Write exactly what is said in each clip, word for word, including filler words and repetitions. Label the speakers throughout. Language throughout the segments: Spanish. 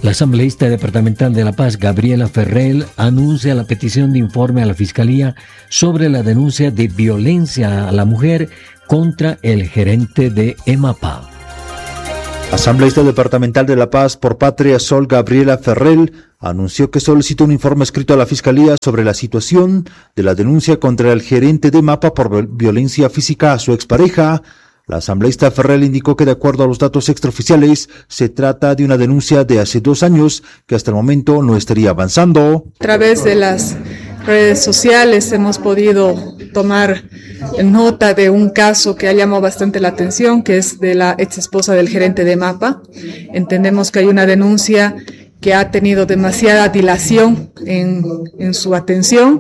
Speaker 1: La asambleísta departamental de La Paz, Gabriela Ferrell, anuncia la petición de informe a la Fiscalía sobre la denuncia de violencia a la mujer contra el gerente de EMAPA.
Speaker 2: Asambleísta departamental de La Paz por Patria Sol, Gabriela Ferrell, anunció que solicitó un informe escrito a la Fiscalía sobre la situación de la denuncia contra el gerente de EMAPA por violencia física a su expareja. La asambleísta Ferrell indicó que de acuerdo a los datos extraoficiales se trata de una denuncia de hace dos años que hasta el momento no estaría avanzando.
Speaker 3: A través de las redes sociales hemos podido tomar nota de un caso que ha llamado bastante la atención, que es de la ex esposa del gerente de EMAPA. Entendemos que hay una denuncia que ha tenido demasiada dilación en, en su atención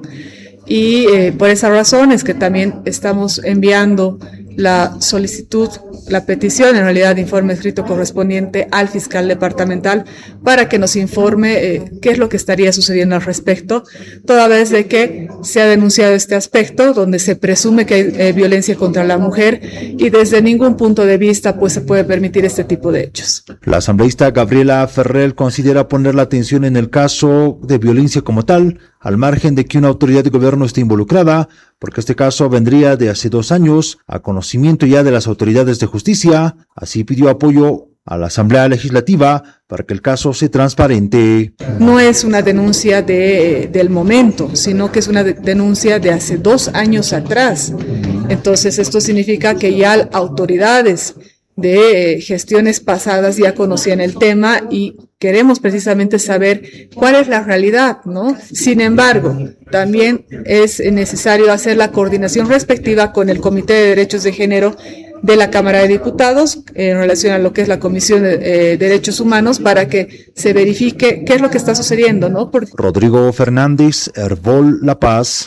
Speaker 3: y eh, por esa razón es que también estamos enviando la solicitud, la petición en realidad de informe escrito correspondiente al fiscal departamental para que nos informe eh, qué es lo que estaría sucediendo al respecto, toda vez de que se ha denunciado este aspecto donde se presume que hay eh, violencia contra la mujer y desde ningún punto de vista pues se puede permitir este tipo de hechos.
Speaker 2: La asambleísta Gabriela Ferrell considera poner la atención en el caso de violencia como tal, al margen de que una autoridad de gobierno esté involucrada, porque este caso vendría de hace dos años a conocimiento ya de las autoridades de justicia. Así pidió apoyo a la Asamblea Legislativa para que el caso sea transparente.
Speaker 3: No es una denuncia de, del momento, sino que es una de, denuncia de hace dos años atrás. Entonces esto significa que ya autoridades de gestiones pasadas ya conocían el tema y queremos precisamente saber cuál es la realidad, ¿no? Sin embargo, también es necesario hacer la coordinación respectiva con el Comité de Derechos de Género de la Cámara de Diputados en relación a lo que es la Comisión de eh, Derechos Humanos para que se verifique qué es lo que está sucediendo, ¿no? Porque...
Speaker 2: Rodrigo Fernández, Herbol, La Paz.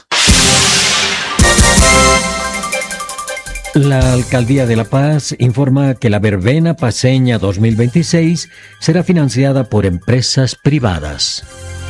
Speaker 1: La Alcaldía de La Paz informa que la Verbena Paceña dos mil veintiséis será financiada por empresas privadas.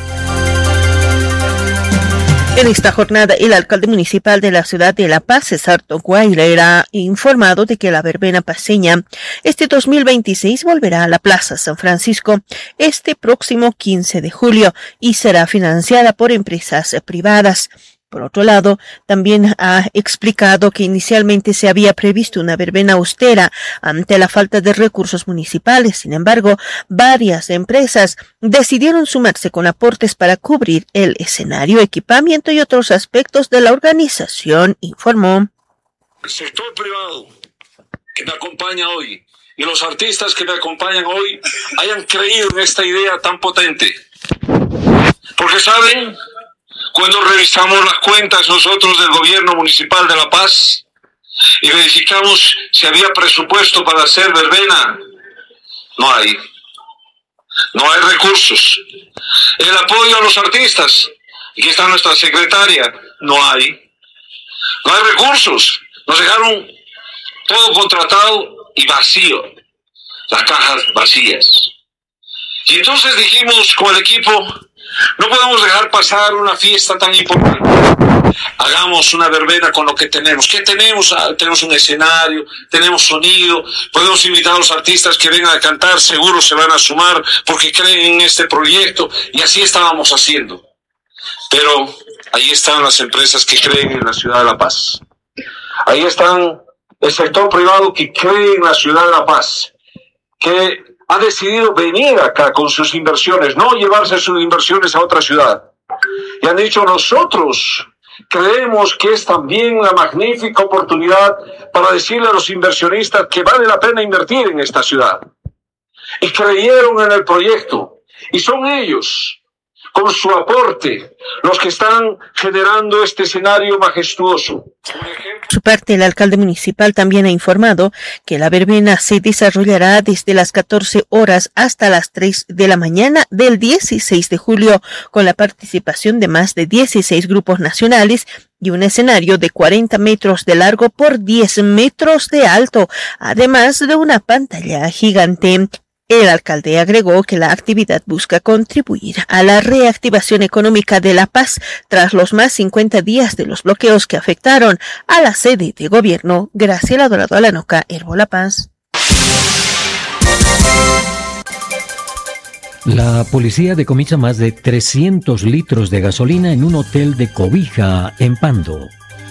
Speaker 4: En esta jornada, el alcalde municipal de la ciudad de La Paz, César Toguaira, ha informado de que la Verbena Paceña este dos mil veintiséis volverá a la Plaza San Francisco este próximo quince de julio y será financiada por empresas privadas. Por otro lado, también ha explicado que inicialmente se había previsto una verbena austera ante la falta de recursos municipales. Sin embargo, varias empresas decidieron sumarse con aportes para cubrir el escenario, equipamiento y otros aspectos de la organización, informó.
Speaker 5: El sector privado que me acompaña hoy y los artistas que me acompañan hoy hayan creído en esta idea tan potente. Porque saben... Cuando revisamos las cuentas nosotros del gobierno municipal de La Paz y verificamos si había presupuesto para hacer verbena, no hay. No hay recursos. El apoyo a los artistas, aquí está nuestra secretaria, no hay. No hay recursos. Nos dejaron todo contratado y vacío. Las cajas vacías. Y entonces dijimos con el equipo... No podemos dejar pasar una fiesta tan importante. Hagamos una verbena con lo que tenemos. ¿Qué tenemos? Ah, tenemos un escenario, tenemos sonido, podemos invitar a los artistas que vengan a cantar, seguro se van a sumar porque creen en este proyecto y así estábamos haciendo. Pero ahí están las empresas que creen en la ciudad de La Paz. Ahí están el sector privado que cree en la ciudad de La Paz, que ha decidido venir acá con sus inversiones, no llevarse sus inversiones a otra ciudad. Y han dicho, nosotros creemos que es también una magnífica oportunidad para decirle a los inversionistas que vale la pena invertir en esta ciudad. Y creyeron en el proyecto. Y son ellos, con su aporte, los que están generando este escenario majestuoso.
Speaker 4: Por su parte, el alcalde municipal también ha informado que la verbena se desarrollará desde las catorce horas hasta las tres de la mañana del dieciséis de julio, con la participación de más de dieciséis grupos nacionales y un escenario de cuarenta metros de largo por diez metros de alto, además de una pantalla gigante. El alcalde agregó que la actividad busca contribuir a la reactivación económica de La Paz tras los más cincuenta días de los bloqueos que afectaron a la sede de gobierno. Graciela Dorado Alanoca, Herbo La Paz.
Speaker 1: La policía decomisa más de trescientos litros de gasolina en un hotel de Cobija, en Pando.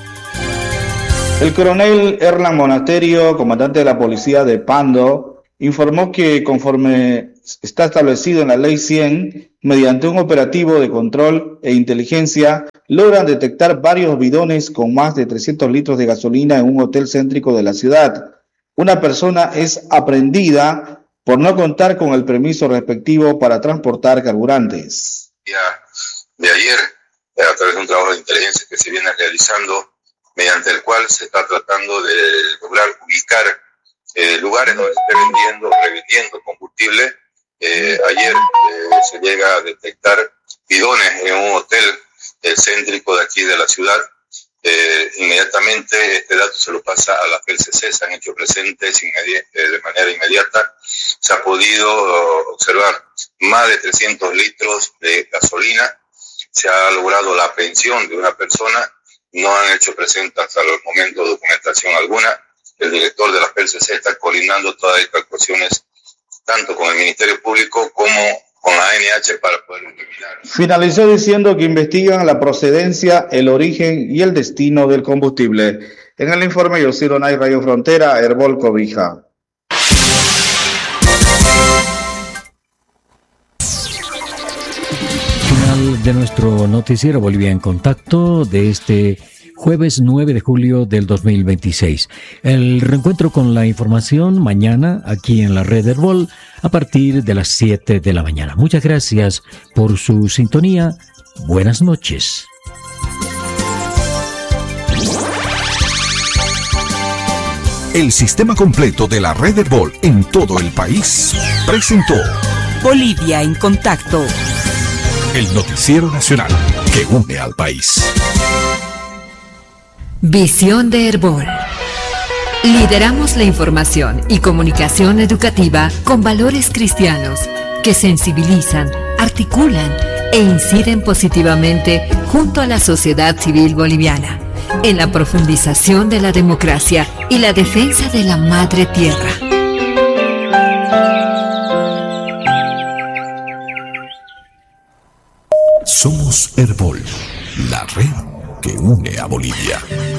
Speaker 6: El coronel Erlan Monasterio, comandante de la policía de Pando, informó que conforme está establecido en la ley cien, mediante un operativo de control e inteligencia, logran detectar varios bidones con más de trescientos litros de gasolina en un hotel céntrico de la ciudad. Una persona es aprehendida por no contar con el permiso respectivo para transportar carburantes.
Speaker 7: De ayer, a través de un trabajo de inteligencia que se viene realizando, mediante el cual se está tratando de lograr ubicar eh, lugares donde se esté vendiendo, revendiendo combustible. Eh, ayer eh, se llega a detectar bidones en un hotel eh, céntrico de aquí de la ciudad. Eh, inmediatamente este dato se lo pasa a la P L C C, se han hecho presentes inmedi- eh, de manera inmediata. Se ha podido uh, observar más de trescientos litros de gasolina. Se ha logrado la aprehensión de una persona. No han hecho presente hasta el momento documentación alguna. El director de la P L C C está coordinando todas estas actuaciones tanto con el Ministerio Público como con la A N H para poder determinar.
Speaker 6: Finalizó diciendo que investigan la procedencia, el origen y el destino del combustible. En el informe Yosiro Nay, Radio Frontera, Herbol Cobija.
Speaker 1: Final de nuestro noticiero Bolivia en Contacto de este jueves nueve de julio del dos mil veintiséis. El reencuentro con la información mañana aquí en la red Herbol a partir de las siete de la mañana. Muchas gracias por su sintonía. Buenas noches.
Speaker 8: El sistema completo de la red Herbol en todo el país presentó
Speaker 9: Bolivia en Contacto,
Speaker 8: el noticiero nacional que une al país.
Speaker 10: Visión de Herbol. Lideramos la información y comunicación educativa con valores cristianos que sensibilizan, articulan e inciden positivamente junto a la sociedad civil boliviana en la profundización de la democracia y la defensa de la madre tierra.
Speaker 8: Somos Herbol, la red que une a Bolivia.